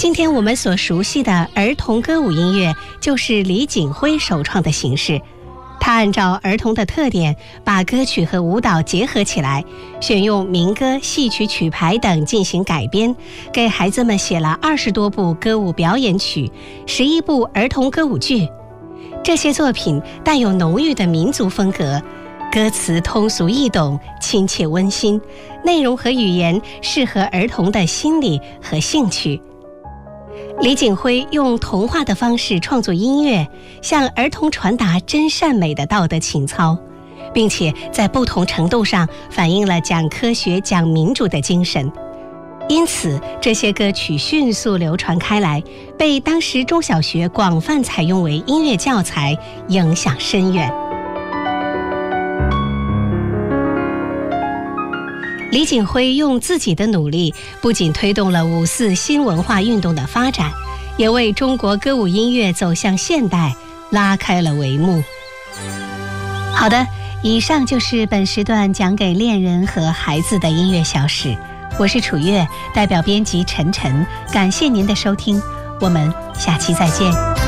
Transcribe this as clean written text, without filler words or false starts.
今天我们所熟悉的儿童歌舞音乐就是李锦辉首创的形式。他按照儿童的特点，把歌曲和舞蹈结合起来，选用民歌、戏曲曲牌等进行改编，给孩子们写了20多部歌舞表演曲、11部儿童歌舞剧。这些作品带有浓郁的民族风格，歌词通俗易懂、亲切温馨，内容和语言适合儿童的心理和兴趣。李锦辉用童话的方式创作音乐，向儿童传达真善美的道德情操，并且在不同程度上反映了讲科学、讲民主的精神。因此，这些歌曲迅速流传开来，被当时中小学广泛采用为音乐教材，影响深远。李锦辉用自己的努力，不仅推动了5·4新文化运动的发展，也为中国歌舞音乐走向现代拉开了帷幕。好的，以上就是本时段讲给恋人和孩子的音乐小史。我是楚月，代表编辑陈晨，感谢您的收听，我们下期再见。